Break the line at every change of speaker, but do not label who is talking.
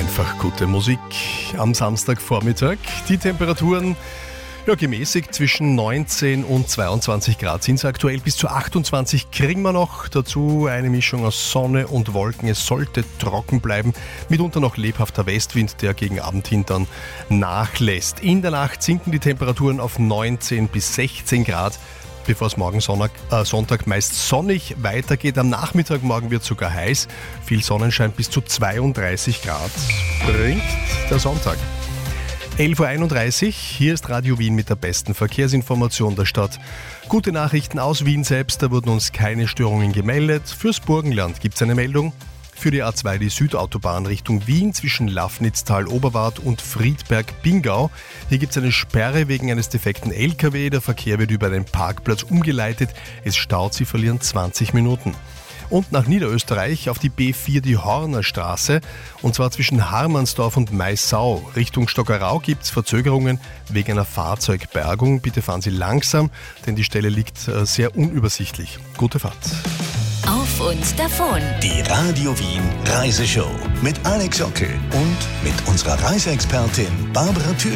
Einfach gute Musik am Samstagvormittag. Die Temperaturen gemäßigt zwischen 19 und 22 Grad sind es aktuell. Bis zu 28 kriegen wir noch. Dazu eine Mischung aus Sonne und Wolken. Es sollte trocken bleiben. Mitunter noch lebhafter Westwind, der gegen Abend hin dann nachlässt. In der Nacht sinken die Temperaturen auf 19 bis 16 Grad. Bevor es morgen Sonntag meist sonnig weitergeht. Am Nachmittag morgen wird sogar heiß. Viel Sonnenschein, bis zu 32 Grad bringt der Sonntag. 11.31 Uhr, hier ist Radio Wien mit der besten Verkehrsinformation der Stadt. Gute Nachrichten aus Wien selbst, da wurden uns keine Störungen gemeldet. Fürs Burgenland gibt es eine Meldung. Für die A2 die Südautobahn Richtung Wien zwischen Lafnitztal, Oberwart und Friedberg-Bingau. Hier gibt es eine Sperre wegen eines defekten LKW. Der Verkehr wird über einen Parkplatz umgeleitet. Es staut, Sie verlieren 20 Minuten. Und nach Niederösterreich auf die B4 die Hornerstraße, und zwar zwischen Harmansdorf und Maisau. Richtung Stockerau gibt es Verzögerungen wegen einer Fahrzeugbergung. Bitte fahren Sie langsam, denn die Stelle liegt sehr unübersichtlich. Gute Fahrt.
Auf und davon.
Die Radio Wien Reiseshow mit Alex Ockel und mit unserer Reiseexpertin Barbara Thür.